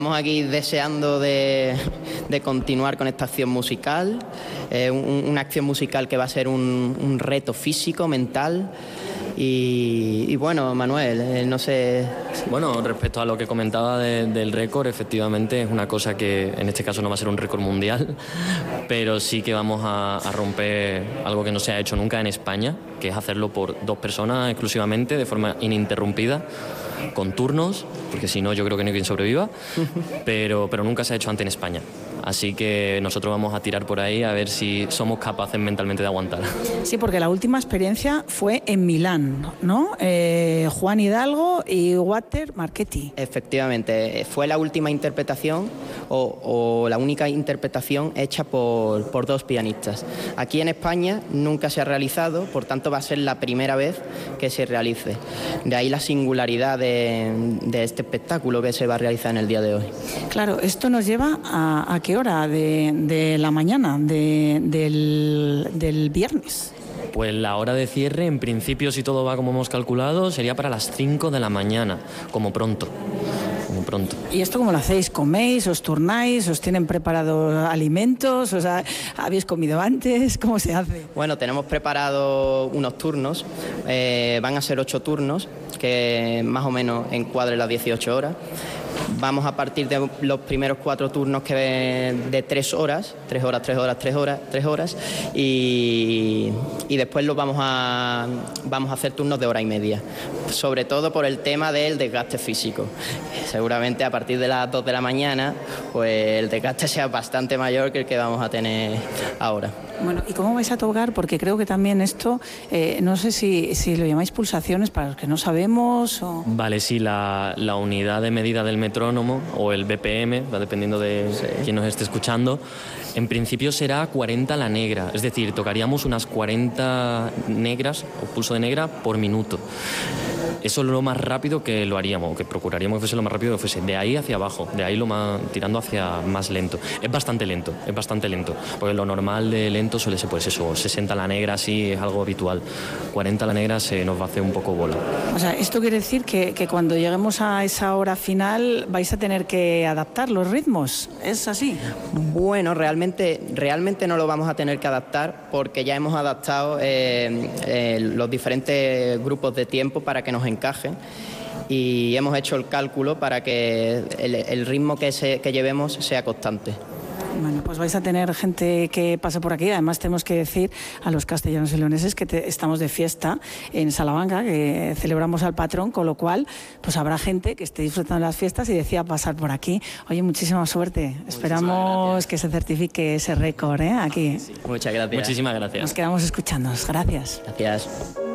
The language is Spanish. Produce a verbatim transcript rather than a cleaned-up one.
Estamos aquí deseando de, de continuar con esta acción musical, eh, un, una acción musical que va a ser un, un reto físico, mental. Y, y bueno, Manuel, eh, no sé... Bueno, respecto a lo que comentaba de, del récord, efectivamente es una cosa que en este caso no va a ser un récord mundial, pero sí que vamos a, a romper algo que no se ha hecho nunca en España, que es hacerlo por dos personas exclusivamente, de forma ininterrumpida, con turnos, porque si no yo creo que no hay quien sobreviva, pero, pero nunca se ha hecho antes en España. Así que nosotros vamos a tirar por ahí a ver si somos capaces mentalmente de aguantar. Sí, porque la última experiencia fue en Milán, ¿no? Eh, Juan Hidalgo y Walter Marchetti. Efectivamente, fue la última interpretación o, o la única interpretación hecha por, por dos pianistas. Aquí en España nunca se ha realizado, por tanto va a ser la primera vez que se realice. De ahí la singularidad de, de este espectáculo que se va a realizar en el día de hoy. Claro, esto nos lleva a, a qué hora de, de la mañana, de, del, del viernes. Pues la hora de cierre, en principio, si todo va como hemos calculado, sería para las cinco de la mañana, como pronto. Como pronto. ¿Y esto cómo lo hacéis? ¿Coméis? ¿Os turnáis? ¿Os tienen preparados alimentos? O sea, ¿habéis comido antes? ¿Cómo se hace? Bueno, tenemos preparado unos turnos, eh, van a ser ocho turnos, que más o menos encuadren las dieciocho horas. Vamos a partir de los primeros cuatro turnos que de tres horas, tres horas, tres horas, tres horas, tres horas, y, y después los vamos a, vamos a hacer turnos de hora y media, sobre todo por el tema del desgaste físico. Seguramente a partir de las dos de la mañana, pues el desgaste sea bastante mayor que el que vamos a tener ahora. Bueno, ¿y cómo vais a tocar? Porque creo que también esto, eh, no sé si, si lo llamáis pulsaciones para los que no sabemos o... Vale, sí, la, la unidad de medida del metrónomo o el B P M, va dependiendo de sí. quién nos esté escuchando, en principio será cuarenta la negra, es decir, tocaríamos unas cuarenta negras o pulso de negra por minuto. Eso es lo más rápido que lo haríamos, que procuraríamos que fuese lo más rápido que fuese, de ahí hacia abajo, de ahí lo más, tirando hacia más lento. Es bastante lento, es bastante lento, porque lo normal de lento suele ser pues eso, sesenta la negra, sí, es algo habitual, cuarenta la negra se nos va a hacer un poco bola. O sea, esto quiere decir que, que cuando lleguemos a esa hora final vais a tener que adaptar los ritmos, ¿es así? Bueno, realmente, realmente no lo vamos a tener que adaptar porque ya hemos adaptado eh, eh, los diferentes grupos de tiempo para que nos encajen y hemos hecho el cálculo para que el, el ritmo que, se, que llevemos sea constante. Bueno, pues vais a tener gente que pase por aquí. Además tenemos que decir a los castellanos y leoneses que te, estamos de fiesta en Salamanca, que celebramos al patrón, con lo cual pues habrá gente que esté disfrutando de las fiestas y decida pasar por aquí. Oye, muchísima suerte. Muchísimas Esperamos gracias. Que se certifique ese récord, ¿eh? Aquí. Sí, muchas gracias. Muchísimas gracias. Nos quedamos escuchándonos. Gracias. Gracias.